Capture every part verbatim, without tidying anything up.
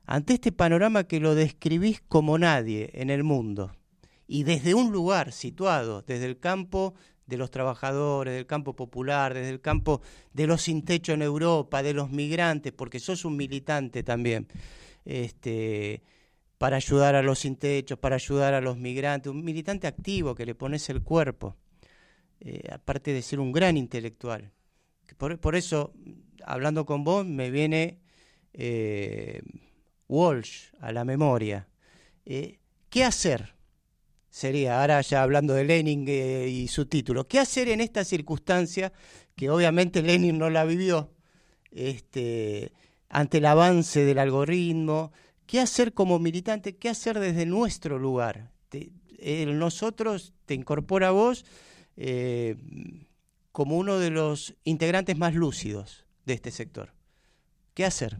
ante este panorama que lo describís como nadie en el mundo, y desde un lugar situado, desde el campo de los trabajadores, del campo popular, desde el campo de los sin techo en Europa, de los migrantes, porque sos un militante también, este, para ayudar a los sin techos, para ayudar a los migrantes, un militante activo que le pones el cuerpo, eh, aparte de ser un gran intelectual. Por, por eso, hablando con vos, me viene eh, Walsh a la memoria. Eh, ¿Qué hacer? Sería, ahora ya hablando de Lenin eh, y su título, ¿qué hacer en esta circunstancia que obviamente Lenin no la vivió, este, ante el avance del algoritmo? ¿Qué hacer como militante? ¿Qué hacer desde nuestro lugar? Te, el nosotros te incorpora a vos eh, como uno de los integrantes más lúcidos de este sector. ¿Qué hacer?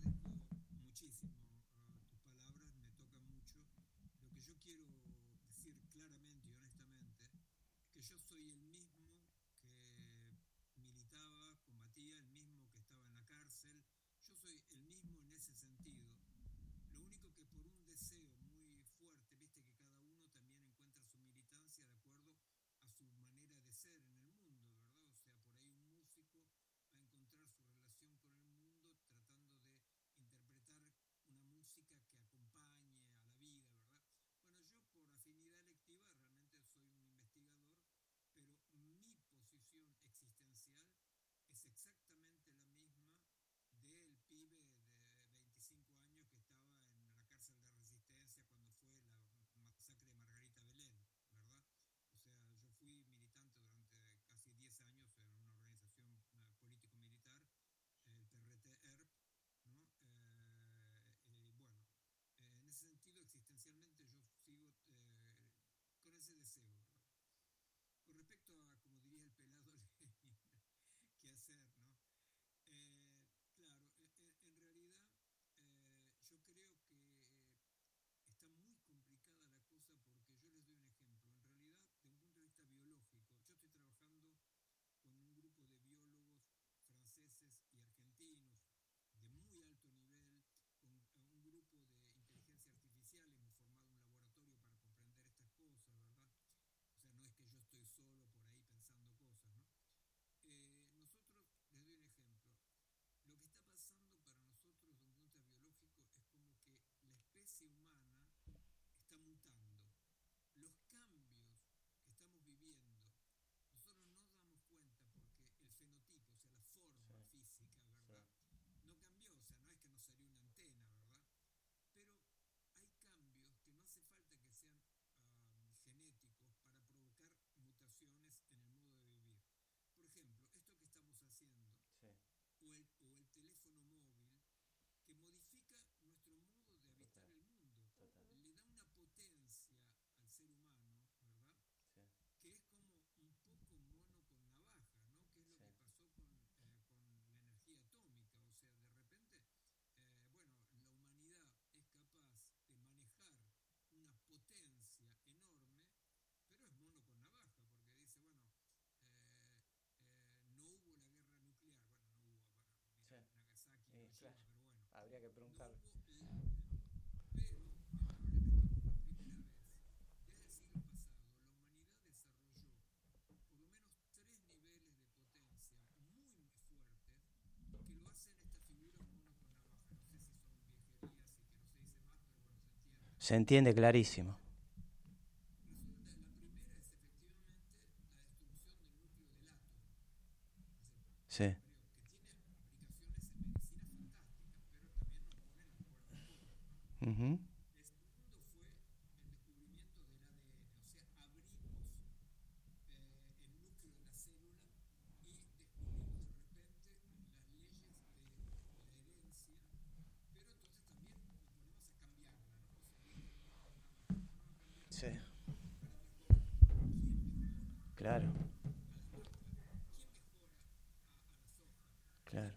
Claro, habría que preguntarle. Se entiende clarísimo. Sí. Uh-huh. Sí. Claro. Claro.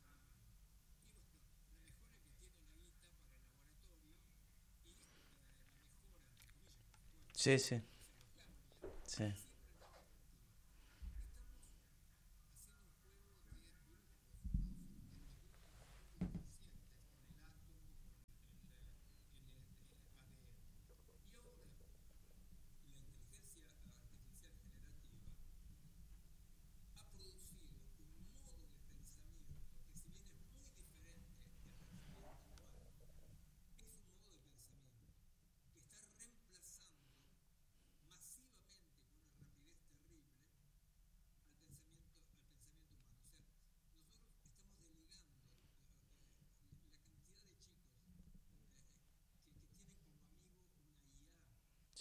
Sí, sí. Sí.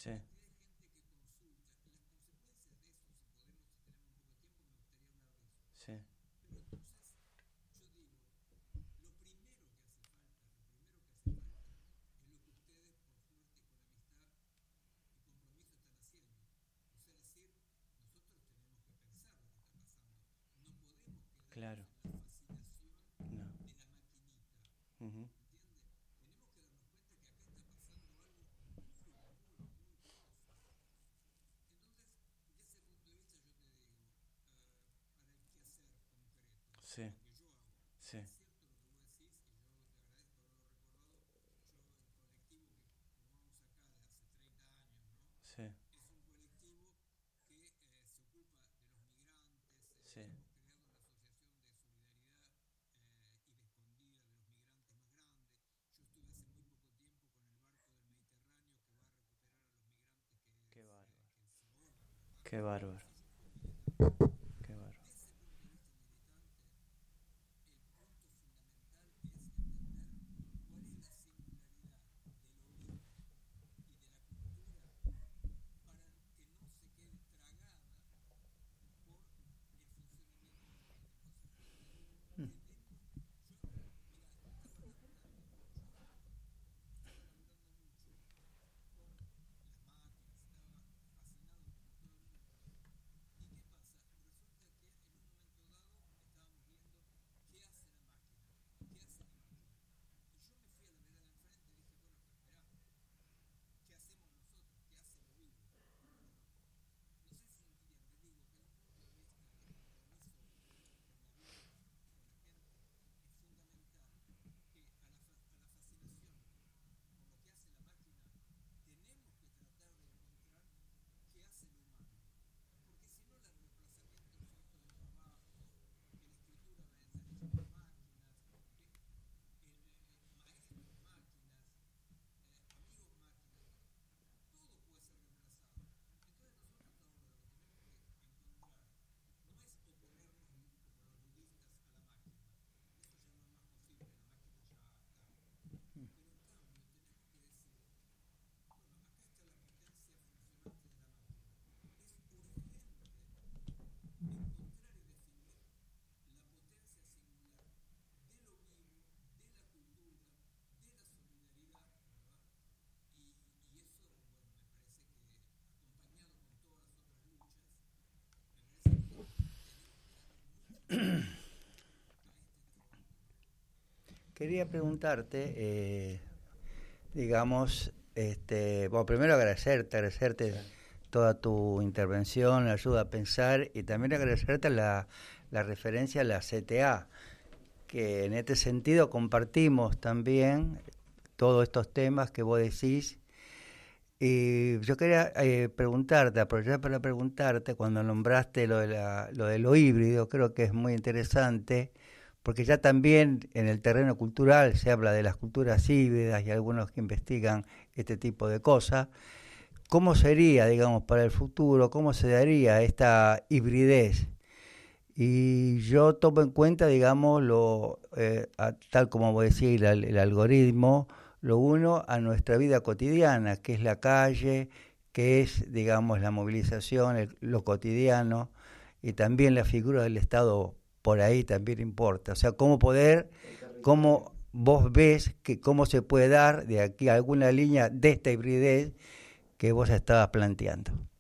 Sí. Sí. Claro. No. Ujú. Sí. Sí. Sí. Sí. Qué bárbaro. Qué bárbaro. Qué bárbaro. Mm. Quería preguntarte, eh, digamos, este, bueno, primero agradecerte, agradecerte Sí. toda tu intervención, la ayuda a pensar y también agradecerte la, la referencia a la C T A, que en este sentido compartimos también todos estos temas que vos decís. Y yo quería eh, preguntarte, aprovechar para preguntarte, cuando nombraste lo de, la, lo de lo híbrido, creo que es muy interesante, porque ya también en el terreno cultural se habla de las culturas híbridas y algunos que investigan este tipo de cosas. ¿Cómo sería, digamos, para el futuro, cómo se daría esta hibridez? Y yo tomo en cuenta, digamos, lo, eh, a- tal como voy a decir, el, el algoritmo, lo uno a nuestra vida cotidiana, que es la calle, que es, digamos, la movilización, el- lo cotidiano, y también la figura del Estado por ahí también importa. O sea, cómo poder, cómo vos ves que cómo se puede dar de aquí a alguna línea de esta hibridez que vos estabas planteando.